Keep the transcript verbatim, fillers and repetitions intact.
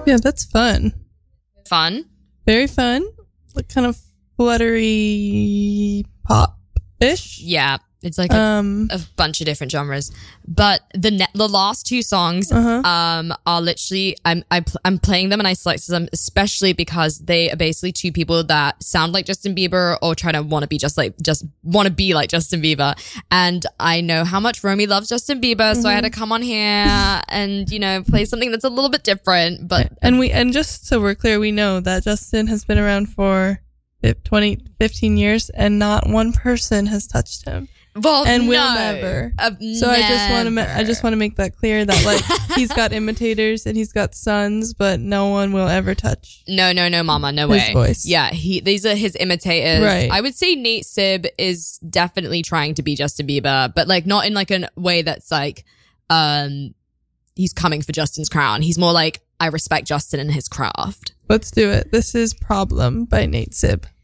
Yeah, that's fun. Fun. Very fun. Like kind of fluttery pop-ish. Yeah. It's like a, um, a bunch of different genres, but the ne- the last two songs uh-huh. um are literally I'm I pl- I'm playing them and I selected them especially because they are basically two people that sound like Justin Bieber or try to want to be just like just want to be like Justin Bieber, and I know how much Romy loves Justin Bieber, mm-hmm. so I had to come on here and you know play something that's a little bit different. But and we and just so we're clear, we know that Justin has been around for twenty, fifteen years and not one person has touched him. Well, and no, will never. Uh, so never. I just want to, ma- I just want to make that clear that like he's got imitators and he's got sons, but no one will ever touch. No, no, no, Mama, no his way. Voice. Yeah, he. These are his imitators. Right. I would say Nate Sibb is definitely trying to be Justin Bieber, but like not in like a way that's like, um, he's coming for Justin's crown. He's more like I respect Justin and his craft. Let's do it. This is "Problem" by Nate Sibb.